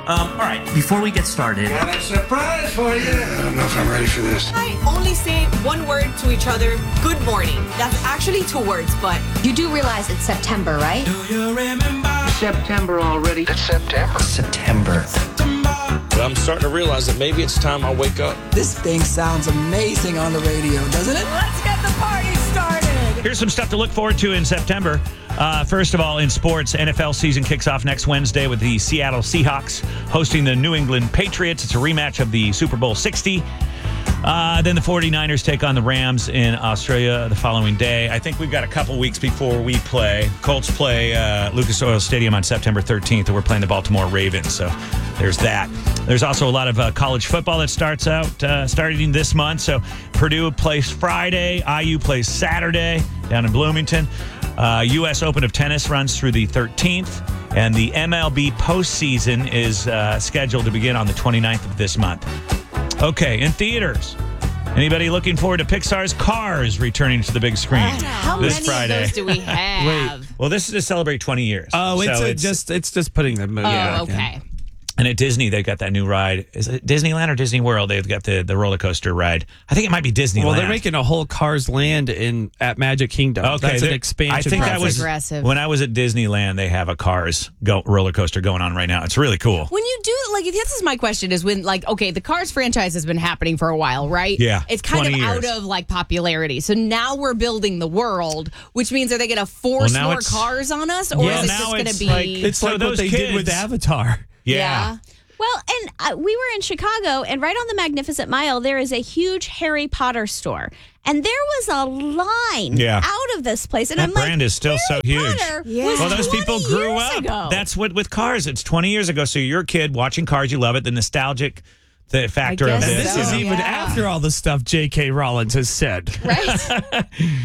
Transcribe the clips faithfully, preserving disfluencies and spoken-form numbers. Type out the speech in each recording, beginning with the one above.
Um, all right, before we get started... Got a surprise for you. I don't know if I'm ready for this. I only say one word to each other, good morning. That's actually two words, but... You do realize it's September, right? Do you remember? September already. It's September. September. But I'm starting to realize that maybe it's time I wake up. This thing sounds amazing on the radio, doesn't it? Let's get the party started! Here's some stuff to look forward to in September. Uh, first of all, in sports, N F L season kicks off next Wednesday with the Seattle Seahawks hosting the New England Patriots. It's a rematch of the Super Bowl sixty. Uh, then the 49ers take on the Rams in Australia the following day. I think we've got a couple weeks before we play. Colts play uh, Lucas Oil Stadium on September thirteenth, and we're playing the Baltimore Ravens. So there's that. There's also a lot of uh, college football that starts out uh, starting this month. So Purdue plays Friday. I U plays Saturday down in Bloomington. Uh, U S Open of Tennis runs through the thirteenth. And the M L B postseason is uh, scheduled to begin on the twenty-ninth of this month. Okay, in theaters. Anybody looking forward to Pixar's Cars returning to the big screen How this many Friday? of those do we have? Wait. Well, this is to celebrate twenty years. Oh, it's, So a, just it's just putting the movie. Oh, back okay. in. And at Disney, they've got that new ride. Is it Disneyland or Disney World? They've got the, the roller coaster ride. I think it might be Disneyland. Well, they're making a whole Cars Land in at Magic Kingdom. Okay, That's an they're- expansion. I think that project. was aggressive. when I was at Disneyland. They have a Cars go, roller coaster going on right now. It's really cool. When you do, like, this is my question is when, like, okay, the Cars franchise has been happening for a while, right? Yeah, It's kind of twenty out years. of, like, popularity. So now we're building the world, which means are they going to force Well, now more it's- cars on us? Or Yeah, is it now just going to it's be. like- It's So like those what they did with kids- Avatar. Yeah. Well, and uh, we were in Chicago, and right on the Magnificent Mile, there is a huge Harry Potter store. And there was a line Yeah. out of this place. And That I'm like, brand is still so Harry huge. Potter Yeah. was Well, those twenty people grew years up. ago. That's what with Cars. It's twenty years ago. So you're a kid watching Cars. You love it. The nostalgic the factor of guess this. This so. is even Yeah. after all the stuff J K. Rollins has said. right?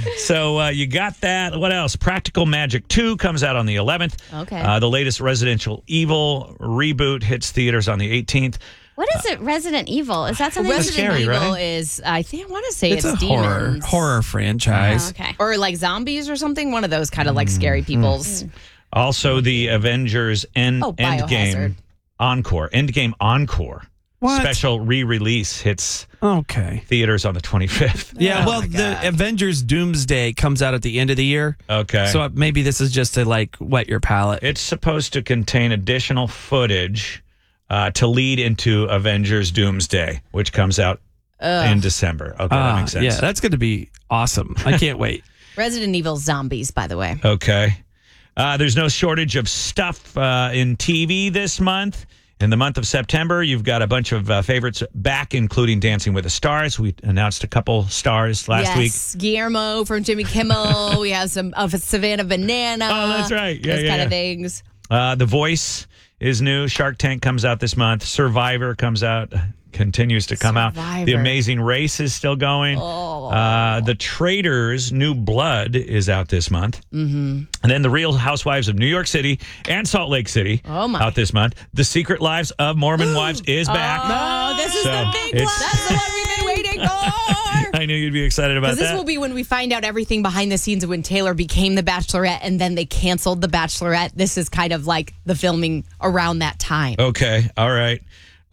So uh, you got that. What else? Practical Magic two comes out on the eleventh. Okay. Uh, the latest Residential Evil reboot hits theaters on the eighteenth. What is it, Resident Evil? Is that something? Resident scary, Evil right? is, I think, I want to say It's, it's, a horror demons. horror franchise. Oh, okay. Or like zombies or something. One of those kind of like scary people's. Also, the Avengers End Oh, Endgame Biohazard. Encore. Endgame Encore. What? Special re-release hits Okay. theaters on the twenty-fifth. Yeah, Oh well, my the God. Avengers Doomsday comes out at the end of the year. Okay. So maybe this is just to like wet your palate. It's supposed to contain additional footage uh, to lead into Avengers Doomsday, which comes out in December. Okay, that Ah, makes sense. yeah, that's going to be awesome. I can't wait. Resident Evil zombies, by the way. Okay. Uh, there's no shortage of stuff uh, in T V this month. In the month of September, you've got a bunch of uh, favorites back, including Dancing with the Stars. We announced a couple stars last week. yes, Guillermo from Jimmy Kimmel. We have some of Savannah Banana. Oh, that's right. Yeah, those yeah, kind yeah. of things. Uh, the Voice is new. Shark Tank comes out this month. Survivor comes out, continues to come out. Survivor. The Amazing Race is still going. Oh. Uh, the Traitors, New Blood is out this month. Mm-hmm. And then The Real Housewives of New York City and Salt Lake City Oh, my. out this month. The Secret Lives of Mormon Wives is back. Oh, this is So the big it's- one. That's the one we've been waiting for. I knew you'd be excited about Because this that. will be when we find out everything behind the scenes of when Taylor became the Bachelorette and then they canceled the Bachelorette. This is kind of like the filming around that time. Okay. All right.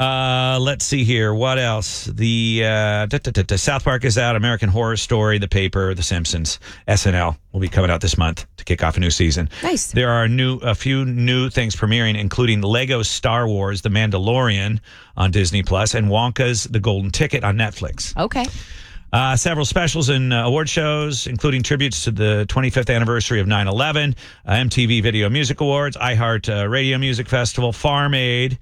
Uh, let's see here. What else? The uh, da, da, da, da. South Park is out. American Horror Story, The Paper, The Simpsons, S N L will be coming out this month to kick off a new season. Nice. There are new a few new things premiering, including Lego Star Wars: The Mandalorian on Disney Plus and Wonka's The Golden Ticket on Netflix. Okay. Uh, several specials and uh, award shows, including tributes to the twenty-fifth anniversary of nine eleven, uh, M T V Video Music Awards, iHeart uh, Radio Music Festival, Farm Aid.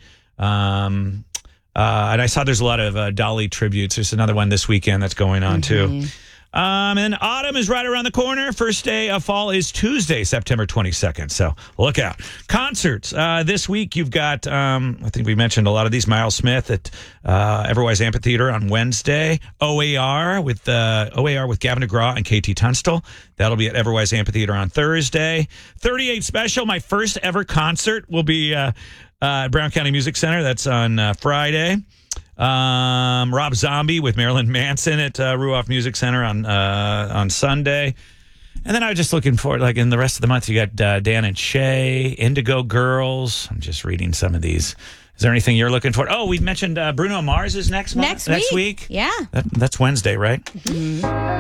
Um, uh, and I saw there's a lot of uh, Dolly tributes. There's another one this weekend that's going on, too. Um, and autumn is right around the corner. First day of fall is Tuesday, September twenty-second. So look out. Concerts. Uh, this week you've got, um, I think we mentioned a lot of these. Miles Smith at uh, Everwise Amphitheater on Wednesday. O A R with uh, O A R with Gavin DeGraw and K T Tunstall. That'll be at Everwise Amphitheater on Thursday. thirty-eight Special, my first ever concert, will be uh, uh, at Brown County Music Center. That's on uh, Friday. Um, Rob Zombie with Marilyn Manson at uh, Ruoff Music Center on uh, on Sunday. And then I was just looking forward, like in the rest of the month, you got uh, Dan and Shay, Indigo Girls. I'm just reading some of these. Is there anything you're looking for? Oh, we mentioned uh, Bruno Mars is next month. Next Next week. week. Yeah. That, that's Wednesday, right? Mm-hmm.